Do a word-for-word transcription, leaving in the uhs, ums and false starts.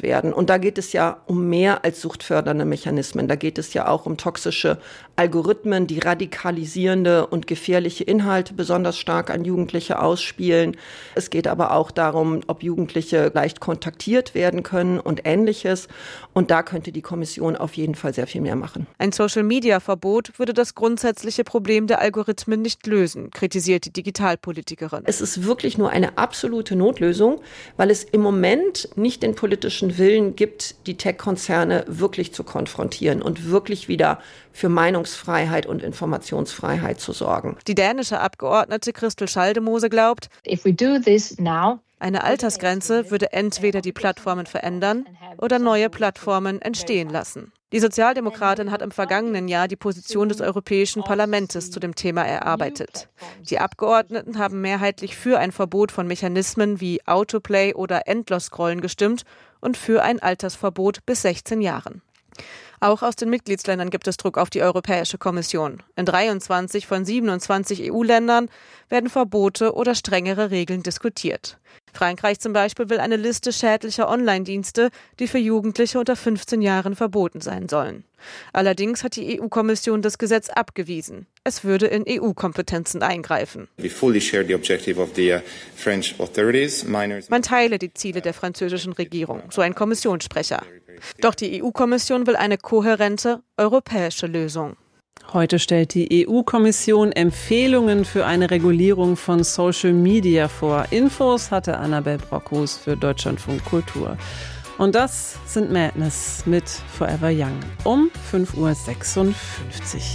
genutzt werden. Und da geht es ja um mehr als suchtfördernde Mechanismen. Da geht es ja auch um toxische Algorithmen, die radikalisierende und gefährliche Inhalte besonders stark an Jugendliche ausspielen. Es geht aber auch darum, ob Jugendliche leicht kontaktiert werden können und Ähnliches. Und da könnte die Kommission auf jeden Fall sehr viel mehr machen. Ein Social-Media-Verbot würde das grundsätzliche Problem der Algorithmen nicht lösen, kritisiert die Digitalpolitikerin. Es ist wirklich nur eine absolute Notlösung, weil es im Moment nicht den politischen Willen gibt, die Tech-Konzerne wirklich zu konfrontieren und wirklich wieder für Meinungsfreiheit und Informationsfreiheit zu sorgen. Die dänische Abgeordnete Christel Schaldemose glaubt, If we do this now, eine Altersgrenze würde entweder die Plattformen verändern oder neue Plattformen entstehen lassen. Die Sozialdemokratin hat im vergangenen Jahr die Position des Europäischen Parlaments zu dem Thema erarbeitet. Die Abgeordneten haben mehrheitlich für ein Verbot von Mechanismen wie Autoplay oder Endlos-Scrollen gestimmt und für ein Altersverbot bis sechzehn Jahren. Auch aus den Mitgliedsländern gibt es Druck auf die Europäische Kommission. In dreiundzwanzig von siebenundzwanzig E U-Ländern werden Verbote oder strengere Regeln diskutiert. Frankreich zum Beispiel will eine Liste schädlicher Online-Dienste, die für Jugendliche unter fünfzehn Jahren verboten sein sollen. Allerdings hat die E U-Kommission das Gesetz abgewiesen. Es würde in E U-Kompetenzen eingreifen. Man teile die Ziele der französischen Regierung, so ein Kommissionssprecher. Doch die E U-Kommission will eine kohärente europäische Lösung. Heute stellt die E U-Kommission Empfehlungen für eine Regulierung von Social Media vor. Infos hatte Annabel Brockhus für Deutschlandfunk Kultur. Und das sind Madness mit Forever Young um fünf Uhr sechsundfünfzig.